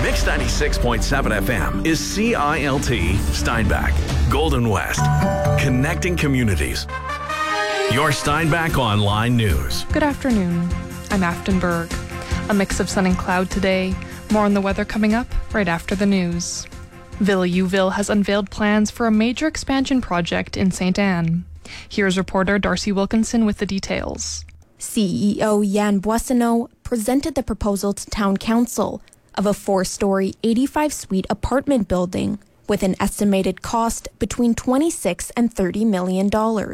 Mix 96.7 FM is CILT Steinbach, Golden West, connecting communities. Your Steinbach Online News. Good afternoon. I'm Afton Berg. A mix of sun and cloud today. More on the weather coming up right after the news. Villa Youville has unveiled plans for a major expansion project in St. Anne. Here's reporter Darcy Wilkinson with the details. CEO Yan Boissonneau presented the proposal to Town Council of a 4-story, 85-suite apartment building with an estimated cost between $26 and $30 million.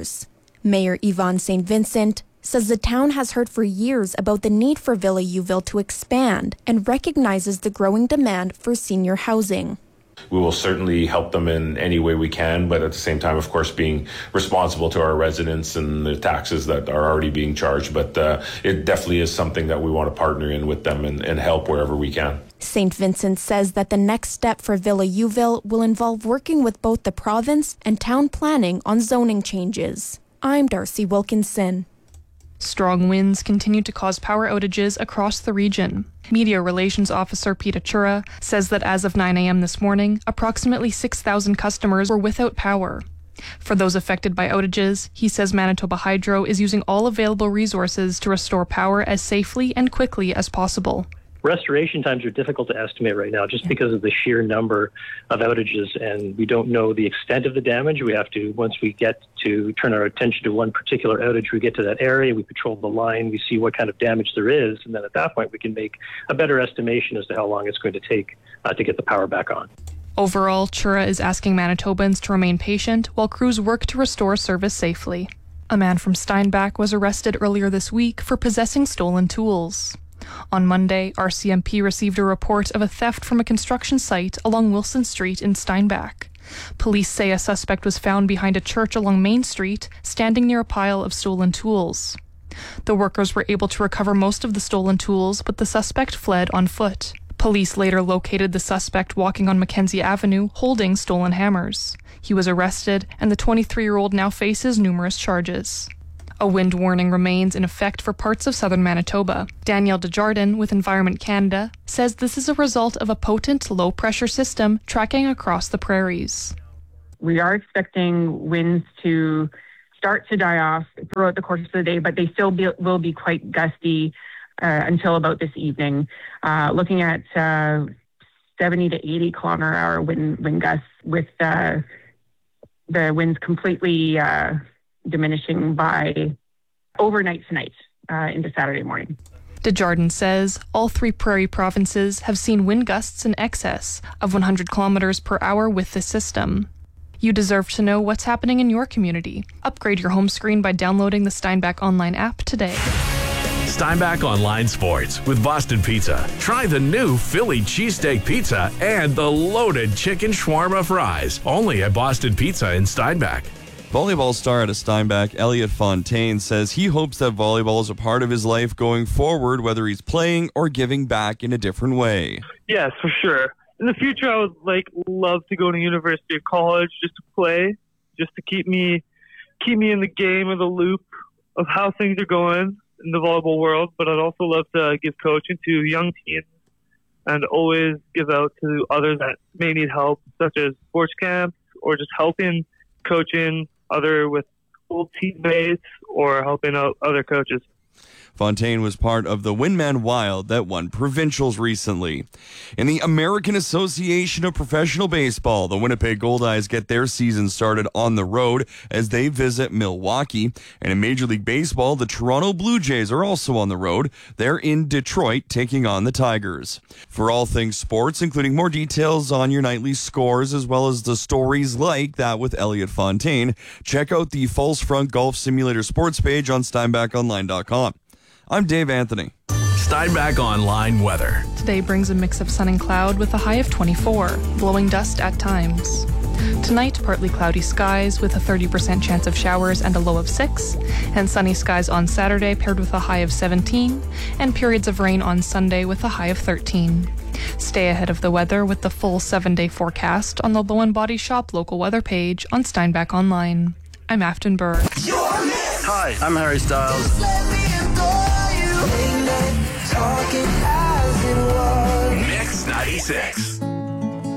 Mayor Yvonne St. Vincent says the town has heard for years about the need for Villa Youville to expand and recognizes the growing demand for senior housing. We will certainly help them in any way we can, but at the same time, of course, being responsible to our residents and the taxes that are already being charged. But it definitely is something that we want to partner in with them and help wherever we can. St. Vincent says that the next step for Villa Youville will involve working with both the province and town planning on zoning changes. I'm Darcy Wilkinson. Strong winds continue to cause power outages across the region. Media Relations Officer Peter Chura says that as of 9 a.m. this morning, approximately 6,000 customers were without power. For those affected by outages, he says Manitoba Hydro is using all available resources to restore power as safely and quickly as possible. Restoration times are difficult to estimate right now just because of the sheer number of outages, and we don't know the extent of the damage. We have to, once we get to turn our attention to one particular outage, we get to that area, we patrol the line, we see what kind of damage there is, and then at that point we can make a better estimation as to how long it's going to take to get the power back on. Overall, Chura is asking Manitobans to remain patient while crews work to restore service safely. A man from Steinbach was arrested earlier this week for possessing stolen tools. On Monday, RCMP received a report of a theft from a construction site along Wilson Street in Steinbach. Police say a suspect was found behind a church along Main Street, standing near a pile of stolen tools. The workers were able to recover most of the stolen tools, but the suspect fled on foot. Police later located the suspect walking on Mackenzie Avenue, holding stolen hammers. He was arrested, and the 23-year-old now faces numerous charges. A wind warning remains in effect for parts of southern Manitoba. Danielle Desjardins with Environment Canada says this is a result of a potent low-pressure system tracking across the prairies. We are expecting winds to start to die off throughout the course of the day, but they still will be quite gusty until about this evening. Looking at 70 to 80 kilometer-hour wind gusts with the winds completely diminishing by overnight tonight into Saturday morning. Desjardins says all 3 prairie provinces have seen wind gusts in excess of 100 kilometers per hour with this system. You deserve to know what's happening in your community. Upgrade your home screen by downloading the Steinbach Online app today. Steinbach Online Sports with Boston Pizza. Try the new Philly cheesesteak pizza and the loaded chicken shawarma fries. Only at Boston Pizza in Steinbach. Volleyball star out of Steinbach, Elliot Fontaine, says he hopes that volleyball is a part of his life going forward, whether he's playing or giving back in a different way. Yes, for sure. In the future, I would love to go to university or college just to play, just to keep me in the game or the loop of how things are going in the volleyball world. But I'd also love to give coaching to young teams and always give out to others that may need help, such as sports camps or just helping coaching other with old teammates or helping out other coaches. Fontaine was part of the Windman Wild that won provincials recently. In the American Association of Professional Baseball, the Winnipeg Goldeyes get their season started on the road as they visit Milwaukee. And in Major League Baseball, the Toronto Blue Jays are also on the road. They're in Detroit taking on the Tigers. For all things sports, including more details on your nightly scores as well as the stories like that with Elliot Fontaine, check out the False Front Golf Simulator sports page on SteinbachOnline.com. I'm Dave Anthony. Steinbach Online weather. Today brings a mix of sun and cloud with a high of 24, blowing dust at times. Tonight, partly cloudy skies with a 30% chance of showers and a low of 6, and sunny skies on Saturday paired with a high of 17, and periods of rain on Sunday with a high of 13. Stay ahead of the weather with the full 7-day forecast on the Low & Body Shop local weather page on Steinbach Online. I'm Afton Berg. Hi, I'm Harry Styles. Mix 96.7 96.